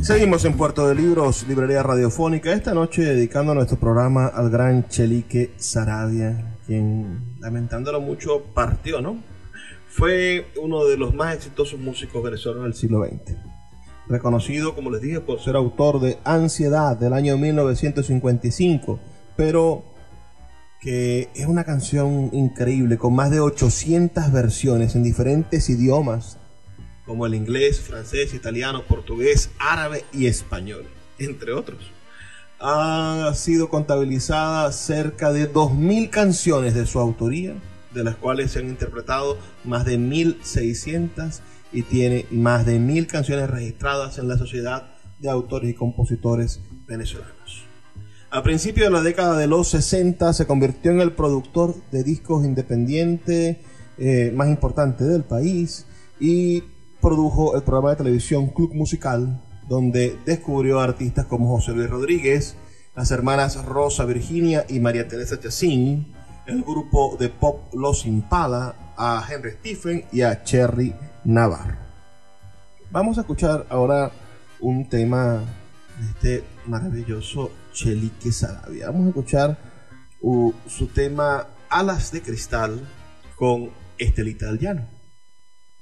Seguimos en Puerto de Libros, librería radiofónica, esta noche dedicando nuestro programa al gran Chelique Saravia, quien, lamentándolo mucho, partió, ¿no? Fue uno de los más exitosos músicos venezolanos del siglo XX. Reconocido, como les dije, por ser autor de Ansiedad del año 1955, pero que es una canción increíble, con más de 800 versiones en diferentes idiomas, como el inglés, francés, italiano, portugués, árabe y español, entre otros. Ha sido contabilizada cerca de 2000 canciones de su autoría, de las cuales se han interpretado más de 1600 y tiene más de 1000 canciones registradas en la Sociedad de Autores y Compositores Venezolanos. A principios de la década de los 60 se convirtió en el productor de discos independiente más importante del país y produjo el programa de televisión Club Musical, donde descubrió a artistas como José Luis Rodríguez, las hermanas Rosa Virginia y María Teresa Chacín, el grupo de pop Los Impala, a Henry Stephen y a Cherry Navarro. Vamos a escuchar ahora un tema de este maravilloso Chelique Saravia. Vamos a escuchar su tema Alas de Cristal con Estelita del Llano.